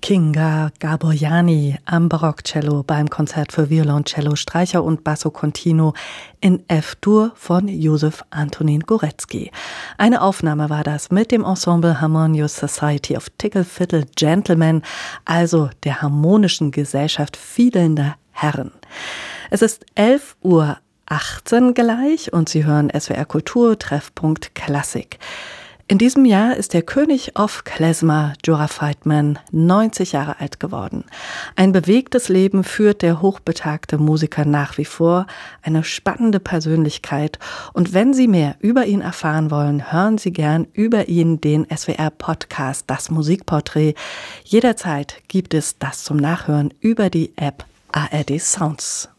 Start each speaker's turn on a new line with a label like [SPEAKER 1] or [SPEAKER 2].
[SPEAKER 1] Kinga Gaboriani am Barockcello beim Konzert für Violoncello, Streicher und Basso Continuo in F-Dur von Josef Antonin Górecki. Eine Aufnahme war das mit dem Ensemble Harmonious Society of Tickle Fiddle Gentlemen, also der harmonischen Gesellschaft fidelnder Herren. Es ist 11:18 Uhr gleich und Sie hören SWR Kultur Treffpunkt Klassik. In diesem Jahr ist der König of Klezmer, Jorah Feitman, 90 Jahre alt geworden. Ein bewegtes Leben führt der hochbetagte Musiker nach wie vor, eine spannende Persönlichkeit. Und wenn Sie mehr über ihn erfahren wollen, hören Sie gern über ihn den SWR-Podcast, das Musikporträt. Jederzeit gibt es das zum Nachhören über die App ARD Sounds.